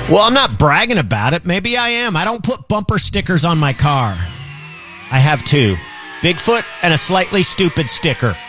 Well, I'm not bragging about it. Maybe I am. I don't put bumper stickers on my car. I have two. Bigfoot and a slightly stupid sticker.